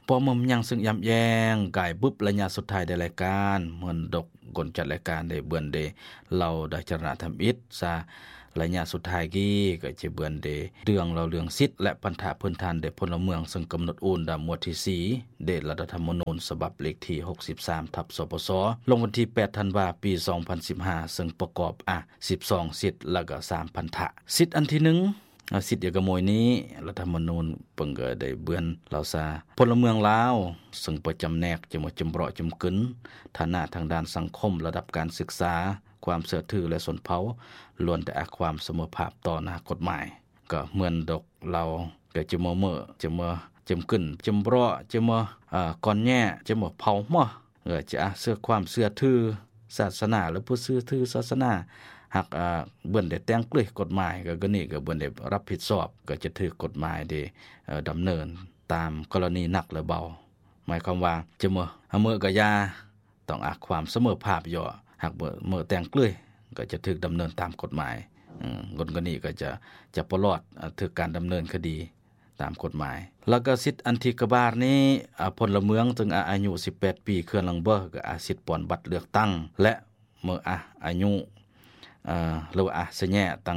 พอมึมยังซึ่งย้ำแย้งกายบึบระยะสุดท้ายในรายการเหมือนดกกลจัดรายการได้เบือนเดเราได้จรณะทำอิฐซะระยะสุดท้ายกี้ก็จะเบือนเดเรื่องเราเรื่องสิทธิ์และปัญหาพื้นฐานเดพลเมืองซึ่งกำหนดอุ่นดาหมวดที่4เดรัฐธรรมนูญฉบับเลขที่63/สปสลงวันที่8ธันวาคมปี2015ซึ่งประกอบ12สิทธิ์แล้วก็3พันธะสิทธิ์อันที่1สิทธิ์เอกมวยนี้รัฐธรรมนูญเปิงก็ได้เบือนเราซาพลเมืองลาวซึ่งประจำแนกจะมาจำเบาะจำกึนฐานะทางด้านสังคมระดับการศึกษาความเสื่อถือและสนเผาล้วนแต่ความเสมอภาพต่อหน้ากฎหมายก็เหมือนดอกเราก็จะมาจะมาจำกึนจำเบาะจะมาก่อนแย่จะมาเผาจะเสื่อความเสื่อถือศาสนาหรือผู้เสื่อถือศาสนาหากเบิ่นได้แต่งกล้วยกฎหมายก็นี่ก็เบิ่นได้รับผิดชอบก็จะถือกฎหมายได้ดำเนินตามกรณีหนักหรือเบาหมายความว่าจะเมื่อก็ยาต้องความเสมอภาพอยู่หากเมื่อแต่งกล้วยก็จะถูกดำเนินตามกฎหมายคนก็นี่ก็จะปลอดถูกการดำเนินคดีตามกฎหมายแล้วก็สิทธิ์อันที่กบาลนี้พลเมืองถึงอายุ18ปีเคลื่อนหลังเบ้อก็สิทธิ์ปอนบัตรเลือกตั้งและเมื่ออายุหรือว่าสัญญาตั้ง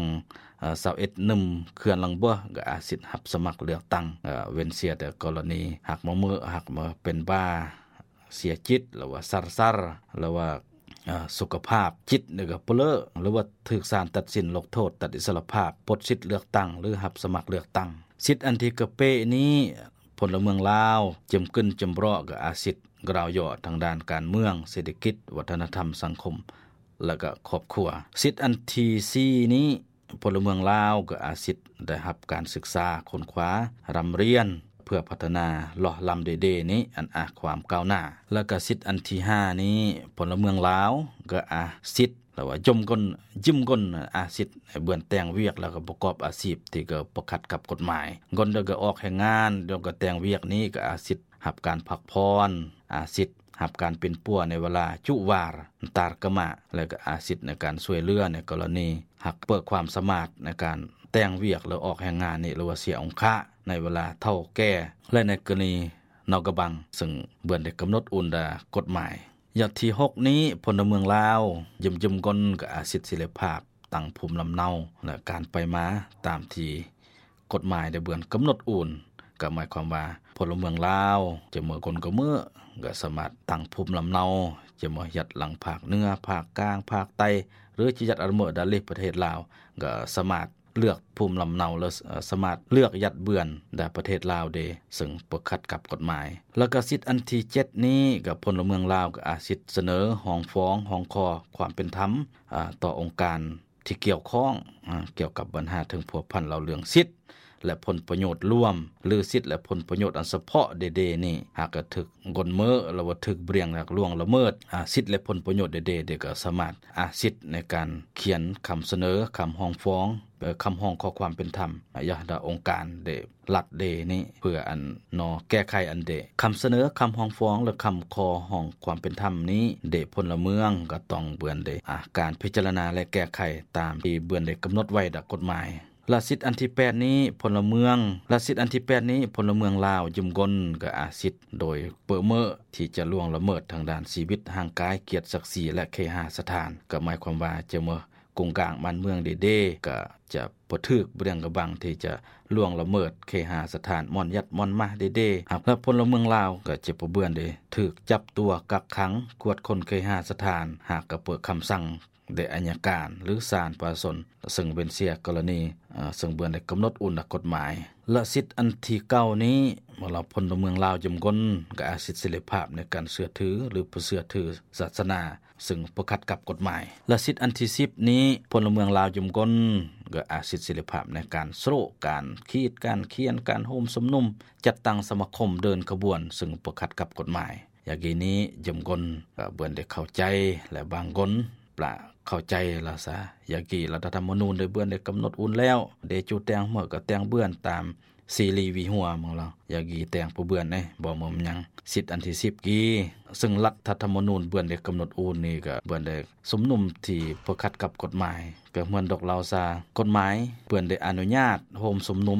21นเคลื่อนหลังเบ้อก็สิทธิ์รับสมัครเลือกตั้งเว้นเสียแต่กรณีหากหากเป็นบ้าเสียจิตหรือว่าซัรหรือว่าสุขภาพจิตนี่ก็เปลือหรือว่าถูกศาลตัดสินลงโทษตัดอิสรภาพปลดสิทธิ์เลือกตั้งหรือรับสมัครเลือกตั้งสิทธิ์อันที่กระเปนี้พลเมืองลาวจำกึนจำเราะก็สิทธิ์กล่าวย่อทางด้านการเมืองเศรษฐกิจวัฒนธรรมสังคมและก็ครอบครัวสิทธิ์อันที่4นี้พลเมืองลาวก็สิทธิ์ได้รับการศึกษาค้นคว้ารำเรียนเพื่อพัฒนาหล่อลำเดนี้อันความก้าวหน้าแล้วก็สิทธิ์อันที่5นี้พลเมืองลาวก็สิทธิ์แล้วว่ายิ้มก้นสิทธิ์ให้เบื่อนแต่งเวียกแล้วก็ประกอบอาชีพที่ก็ประคัดกับกฎหมายก่อนแล้วก็ออกแห่งงานแล้วก็แต่งเวียกนี้ก็สิทธิ์รับการพักผ่อนสิทธิ์รับการเป็นปัวในเวลาจุวาร์ตารกมะและก็สิทธิ์ในการช่วยเหลือในกรณีหักเปิดความสามารถในการแต่งเวียกหรือออกแห่งงานนี่หรือว่าเสียองค์ในเวลาเท่าแก่และในกรณีนอกกระบังซึ่งเบื่อนได้กำหนดอุ่นดากฎหมายอย่างที่6นี้พลเมืองลาวยืมก้นกับสิทธิเสรีภาพตั้งภูมิลำเนาและการไปมาตามที่กฎหมายได้เบื่อนกำหนดอุ่นก็หมายความว่าพลเมืองลาวจะเมื่อคนก็ก็สามารถตั้งภูมิลำเนาจะมายัดหลังภาคเหนือภาคกลางภาคใต้หรือจะยัดอันเมื่อดาลิประเทศลาวก็สามารถเลือกภูมิลำเนาและสามารถเลือกยัดเบือนในประเทศลาวได้ซึ่งประคัดกับกฎหมายแล้วก็สิทธิ์อันที่7นี้กับพลเมืองลาวก็สิทธิ์เสนอห้องฟ้องห้องคอความเป็นธรรมต่อองค์การที่เกี่ยวข้องเกี่ยวกับปัญหาถึงผัวพันเราเรื่องสิทธิ์และผลประโยชน์ร่วมหรือสิทธิ์และผลประโยชน์อันเฉพาะเดนี่หากถึกกลเมื่อหรือว่าถึกเบรียงหลักล่วงละเมิดสิทธิ์และผลประโยชน์เดก็สามารถสิทธิ์ในการเขียนคำเสนอคำห้องฟ้องคำห้องขอความเป็นธรรมยาดาองค์การรัฐนี้เพื่อแก้ไขอันคำเสนอคำห้องฟ้องและคำขอห้องความเป็นธรรมนี้พลเมืองก็ต้องเบือนการพิจารณาและแก้ไขตามที่เบือนกำหนดไว้ดักกฎหมายละสิทธิ์อันที่8นี้พลเมืองละสิทธิ์อันที่8นี้พลเมืองลาวยืมกลก็สิทธิ์โดยเปิดเมื่อที่จะล่วงละเมิดทางด้านชีวิตทางกายเกียรติศักดิ์ศรีและเคหสถานก็หมายความว่าจะเมื่อกงกลางบ้านเมืองก็จะบ่ถึกเรื่องกระบังที่จะล่วงละเมิดเคหสถานม่อนยัดม่อนมาหากแล้วพลเมืองลาวก็จะบ่เบื่อถึกจับตัวกักขังกวดคนเคหสถานหากก็เปิดคำสั่งอัยการหรือศาลประชาชนซึ่งเป็นเสียกรณีซึ่งเบื่อได้กำหนดอุ่นกฎหมายและสิทธิ์อันที่9นี้เมื่อเราพลเมืองลาวจำกนก็สิทธิเสรีภาพในการเชื่อถือหรือบ่เชื่อถือศาสนาซึ่งประคัดกับกฎหมายและสิทธิ์อันที่10นี้พลเมืองลาวจำกนก็สิทธิเสรีภาพในการโศกการคิดการเขียนการโฮมสมนุมจัดตั้งสมาคมเดินขบวนซึ่งประคัดกับกฎหมายอย่างนี้จำกนก็เบื่อได้เข้าใจและบางคนเข้าใจละซะอย่างกี่รัฐธรรมนูญได้เบื้อนได้กำหนดอุ่นแล้วจูแต่งเมื่อก็แต่งเบื้อนตามซีรีวีหัวของเราอย่างกี่แต่งผู้เบื้อนบ่เหมือนยังสิทธิ์อันที่10กี่ซึ่งรัฐธรรมนูญเบื้อนได้กำหนดอุ่นนี่ก็เบื้อนได้สมนุมที่ประคัดกับกฎหมายก็เหมือนดอกเราซากฎหมายเบื้อนได้อนุญาตโฮมสมนุมใน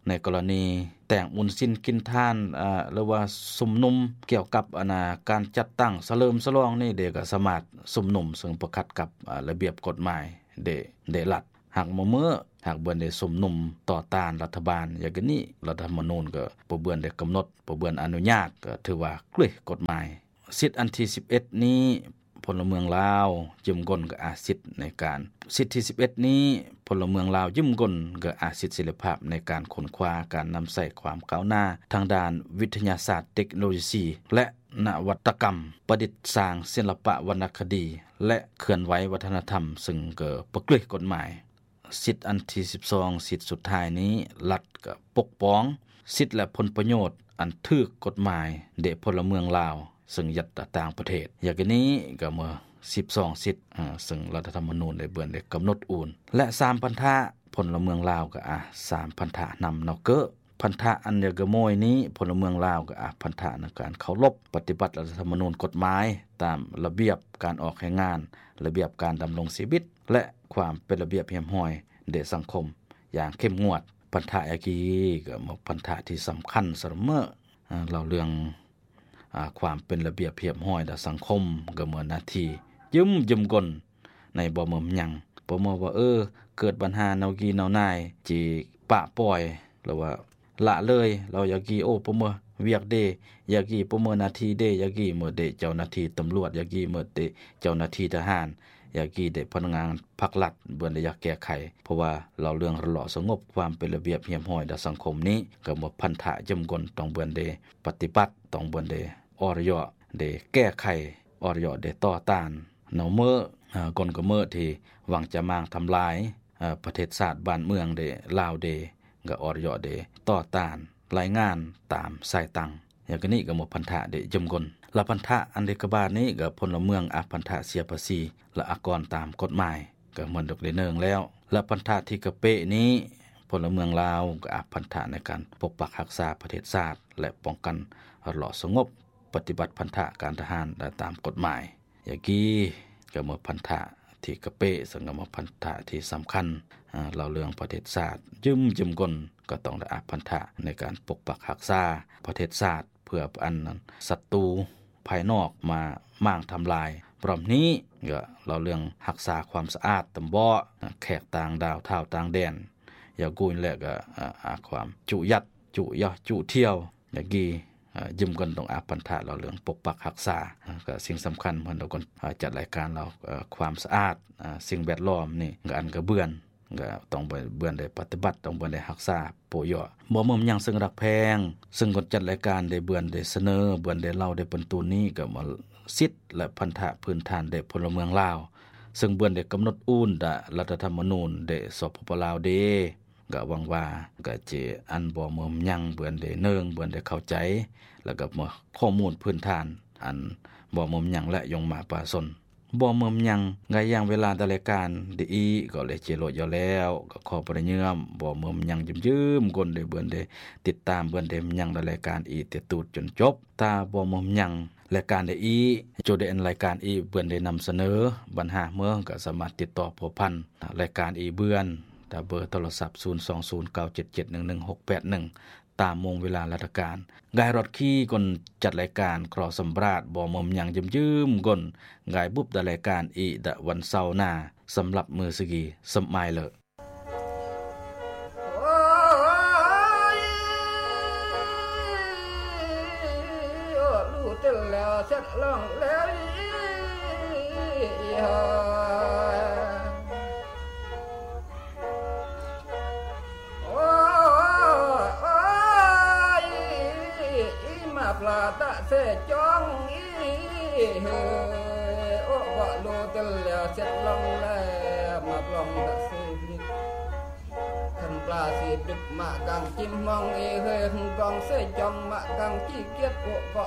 ในกรณีแต่งมุนสินกินทานหรือว่าสุมนุมเกี่ยวกับการจัดตั้งเสลิมฉลองนี่เด็กก็สามารถสุมนุมซึ่งประคัดกับระเบียบกฎหมายเดรัฐหากเมื่อหากเบิ่นได้สุมนุมต่อต้านรัฐบาลอย่างนี้รัฐธรรมนูญก็บ่เบิ่นได้กำหนดบ่เบิ่นอนุญาตก็ถือว่าเกลือกฎหมายสิทธิ์อันที่11นี้พลเมืองลาวยืมกลก็อาสิทธิ์ในการสิทธิ์ที่11นี้พลเมืองลาวยืมกลก็อาสิทธิศิลปภาพในการค้นคว้าการนำใส่ความก้าวหน้าทางด้านวิทยาศาสตร์เทคโนโลยีและนวัตกรรมประดิษฐ์สร้างศิลปะวรรณคดีและเคลื่อนไหววัฒนธรรมซึ่งก็บ่เกลือกฎหมายสิทธิ์อันที่12สิทธิ์สุดท้ายนี้รัฐก็ปกป้องสิทธิ์และผลประโยชน์อันถูกกฎหมายเด็กพลเมืองลาวซึ่งยัดต่างประเทศอย่างนี้ก็เมื่อ12สิทธิ์ซึ่งรัฐธรรมนูญได้เบิ่นได้กำหนดอูนและ3พันธะพลเมืองลาวก็3พันธะนำเนาะเกอพันธะอันเดียวกะโมยนี้พลเมืองลาวก็พันธะในการเคารพปฏิบัติรัฐธรรมนูญกฎหมายตามระเบียบการออกแรงงานระเบียบการดำรงชีวิตและความเป็นระเบียบเรียบร้อยในสังคมอย่างเข้มงวดพันธะอีกก็พันธะที่สำคัญเสมอเราเรื่องความเป็นระเบียบเรียบร้อยในสังคมก็เหมือนหน้าที่ยืมกลในบ่เหมือนหยังบ่เหมือนว่าเกิดปัญหาเนากีเนานายจิปะปล่อยหรือว่าละเลยเราอยากกี่บ่เหมือนเวียกเดอยากกี่บ่เหมือนหน้าที่เดอยากกี่เหมือนเดเจ้าหน้าที่ตำรวจอยากกี่เหมือนเดเจ้าหน้าที่ทหารอยากกี่เดพนักงานภาครัฐเบิ่นได้อยากแก้ไขเพราะว่าเราเรื่องระลอสงบความเป็นระเบียบเรียบร้อยในสังคมนี้ก็บ่พันธะยืมกลต้องเบิ่นได้ปฏิบัติต้องเบิ่นได้อรยได้แก้ไขอรยได้ต่อต้านเนาเมื่อกลก็เมื่อที่หวังจะมางทำลายประเทศชาติบ้านเมืองได้ลาวได้ก็อรยได้ต่อต้านรายงานตามสายตังอย่างนี้ก็หมดพันธะได้ยืมกลละพันธะอันเดกบาทนี้ก็พลเมืองพันธะเสียภาษีและอากรตามกฎหมายก็เหมือนดอกได้เนิงแล้วและพันธะที่กระเปะนี้พลเมืองลาวก็พันธะในการปกปักรักษาประเทศชาติและป้องกันหลอสงบปฏิบัติพันธะการทหารตามกฎหมายอย่างกี้ก็หมดพันธะที่กระเปะซึ่งก็หมดพันธะที่สำคัญเราเรื่องประเทศชาติยืมกลก็ต้องได้พันธะในการปกปักรักษาประเทศชาติเพื่ออันศัตรูภายนอกมาม่างทำลายพร้อมนี้ก็เราเรื่องรักษาความสะอาดตำบ่อแขกต่างดาวเท่าต่างแดนอย่ากูนแหละก็ความจุยัดจุย่อจุเที่ยวอย่างกี้ยืมกันต้องพันธะเราเรื่องปกปักรักษาก็สิ่งสำคัญเหมือนเราคนจัดรายการเราความสะอาดสิ่งแวดล้อมนี่ก็อันกระเบื้อนก็ต้องเบิ่นได้ปฏิบัติต้องเบิ่นได้รักษาโปรโยชน์บ่เหมือนหยังซึ่งรักแพงซึ่งคนจัดรายการได้เบิ่นได้เสนอเบิ่นได้เล่าได้เปิ้นตูนนี้ก็มาสิทธิ์และพันธะพื้นฐานได้พลเมืองลาวซึ่งเบิ่นได้กำหนดอูนรัฐธรรมนูญได้สปปลาวเดก็หวังว่าก็จะอันบ่เหมือนหยังเบิ่นได้เนิงเบิ่นได้เข้าใจแล้วก็มาข้อมูลพื้นฐานอันบ่เหมือนหยังและยงมาปาสนบ่เมิมยังไงอย่างเวลาแต่รายการดีก็เลยเจโลดอยู่แล้วก็ขอประเยื่อมบ่เมิมยังยืมๆคนได้เบิ่นได้ติดตามเบิ่นได้ยังรายการอีติดตูดจนจบถ้าบ่เมิมยังรายการได้โจได้อันรายการเบิ่นได้นำเสนอปัญหาเมืองก็สามารถติดต่อผัวพันรายการเบิ่นถ้าเบอร์โทรศัพท์02097716181ตามวงเวลาราชการกายรถขี้คนจัดรายการครอสำราญบ่มมยังยืมๆคนกายบุบรายการวันเสาร์หน้าสำหรับมือสกีสมัยเลยรู้จักแล้วเสร็จลองแล้วปลาตะเสจ้องโอ้ว่าโลตะแล้วเสร็จลองแล้วมาปลองตะเสนิดคันปลาสิดึกมากังจิ้มมองเฮยกองเสจ้องมากังขี้เกียจโอ้ก็